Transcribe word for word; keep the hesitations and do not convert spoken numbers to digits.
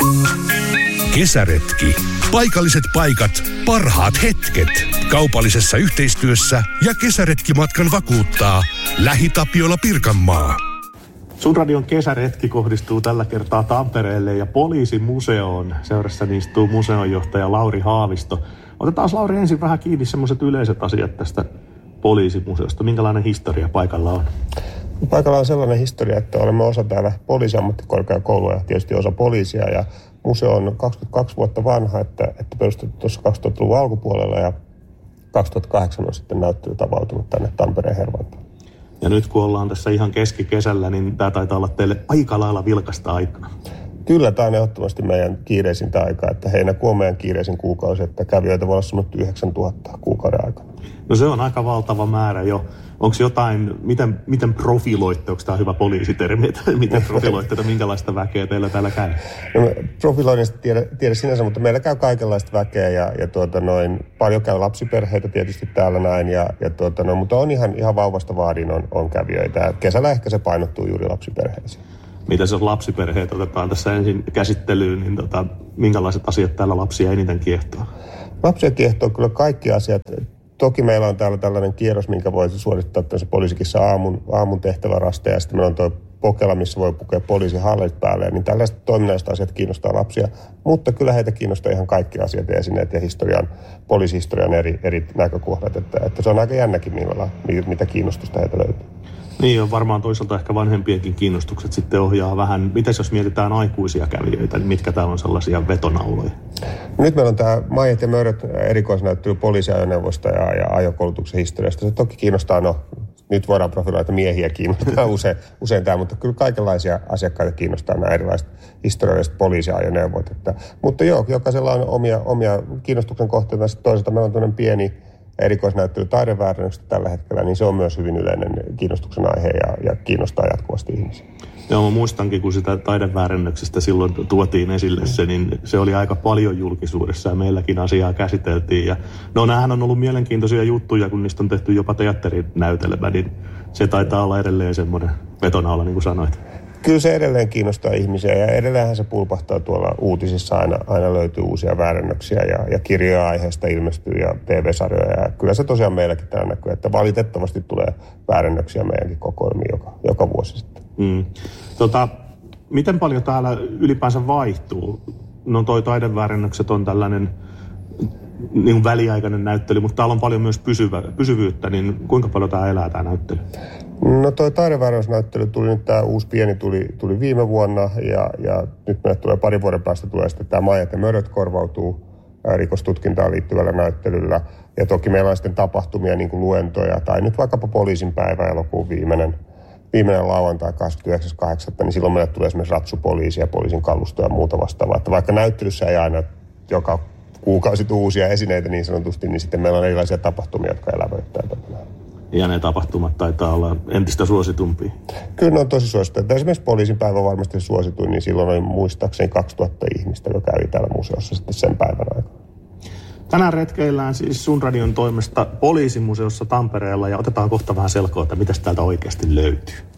Kesäretki. Paikalliset paikat, parhaat hetket. Kaupallisessa yhteistyössä ja kesäretkimatkan vakuuttaa LähiTapiola Pirkanmaa. Sun radion kesäretki kohdistuu tällä kertaa Tampereelle ja poliisimuseoon. Seurassani istuu museonjohtaja Lauri Haavisto. Otetaan Lauri ensin vähän kiinni sellaiset yleiset asiat tästä poliisimuseosta. Minkälainen historia paikalla on? Paikalla on sellainen historia, että olemme osa täällä poliisiammattikorkeakoulua ja tietysti osa poliisia. Ja museo on kaksikymmentäkaksi vuotta vanha, että, että perustettu tuossa kaksituhattaluvun alkupuolella ja kaksituhattakahdeksan on sitten näyttely avautunut tänne Tampereen Hervantaan. Ja nyt kun ollaan tässä ihan keskikesällä, niin tämä taitaa olla teille aika lailla vilkasta aikaa. Kyllä, tämä on ehdottomasti meidän kiireisintä aikaa, että heinäkuu on meidän kiireisin kuukausi, että kävijöitä voi olla sanottu yhdeksäntuhatta kuukauden aikana. No se on aika valtava määrä jo. Onko jotain, miten, miten profiloitte, onko tämä hyvä poliisitermi, että miten profiloitte, että minkälaista väkeä teillä täällä käy? No, profiloinnista tiedä, tiedä sinänsä, mutta meillä käy kaikenlaista väkeä ja, ja tuota noin, paljon käy lapsiperheitä tietysti täällä näin, ja, ja tuota noin, mutta on ihan, ihan vauvasta vaadin on, on kävijöitä. Kesällä ehkä se painottuu juuri lapsiperheisiin. Mitä jos lapsiperheet otetaan tässä ensin käsittelyyn, niin tota, minkälaiset asiat täällä lapsia eniten kiehtoo? Lapsia kiehtoo kyllä kaikki asiat. Toki meillä on täällä tällainen kierros, minkä voisi suorittaa tässä poliisikissa aamun, aamun tehtäväraste, ja sitten meillä on tuo Pokela, missä voi pukea poliisin hallit päälle, niin tällaiset toiminnalliset asiat kiinnostaa lapsia, mutta kyllä heitä kiinnostaa ihan kaikki asiat ja esineet ja historian, poliisihistorian eri, eri näkökohdat, että, että se on aika jännäkin, millä, mitä kiinnostusta heitä löytyy. Niin on varmaan toisaalta ehkä vanhempienkin kiinnostukset sitten ohjaa vähän. Mitäs jos mietitään aikuisia kävijöitä, niin mitkä täällä on sellaisia vetonauloja? Nyt meillä on tämä Maijat ja Möröt erikoisnäyttely poliisiajoneuvosta ja, ja ajokoulutuksen historiasta. Se toki kiinnostaa, no nyt voidaan profiloida miehiä kiinnostaa usein, usein tämä, mutta kyllä kaikenlaisia asiakkaita kiinnostaa nämä erilaiset historialliset poliisiajoneuvot. Että, mutta joo, jokaisella on omia, omia kiinnostuksen kohteita. Sitten toisaalta meillä on tämmöinen pieni erikoisnäyttely taideväärennöksestä tällä hetkellä, niin se on myös hyvin yleinen kiinnostuksen aihe ja, ja kiinnostaa jatkuvasti ihmisiä. Joo, mä muistankin, kun sitä taideväärennöksestä silloin tuotiin esille se, niin se oli aika paljon julkisuudessa ja meilläkin asiaa käsiteltiin. Ja, no näähän on ollut mielenkiintoisia juttuja, kun niistä on tehty jopa teatterinäytelmä, niin se taitaa olla edelleen semmoinen vetonaula, niin kuin sanoit. Kyllä se edelleen kiinnostaa ihmisiä ja edelleenhän se pulpahtaa tuolla uutisissa. Aina, aina löytyy uusia väärennöksiä ja, ja kirjoja aiheesta ilmestyy ja T V-sarjoja. Ja kyllä se tosiaan meilläkin täällä näkyy, että valitettavasti tulee väärennöksiä meidänkin kokoelmiin joka, joka vuosi sitten. Mm. Tota, miten paljon täällä ylipäänsä vaihtuu? No toi taideväärennökset on tällainen niin väliaikainen näyttely, mutta täällä on paljon myös pysyvä, pysyvyyttä, niin kuinka paljon tää elää tää näyttely? No toi taideväärennösnäyttely tuli nyt, tämä uusi pieni tuli, tuli viime vuonna ja, ja nyt meille tulee pari vuoden päästä tulee sitten tämä Maijat ja Möröt korvautuu rikostutkintaan liittyvällä näyttelyllä. Ja toki meillä on sitten tapahtumia niin kuin luentoja tai nyt vaikkapa poliisin päivä elokuun viimeinen, viimeinen lauantai kahdeskymmenesyhdeksäs kahdeksatta niin silloin meille tulee esimerkiksi ratsupoliisi ja poliisin kalusto ja muuta vastaavaa. Että vaikka näyttelyssä ei aina joka kuukausi tule uusia esineitä niin sanotusti, niin sitten meillä on erilaisia tapahtumia, jotka elävöittää tätä. Ja ne tapahtumat taitaa olla entistä suositumpia. Kyllä ne on tosi suosittuja. Esimerkiksi poliisin päivä varmasti suosituin, niin silloin oli muistaakseni kaksituhatta ihmistä, joka kävi täällä museossa sitten sen päivän aikana. Tänään retkeillään siis sun radion toimesta poliisimuseossa Tampereella ja otetaan kohta vähän selkoa, että mitä täältä oikeasti löytyy.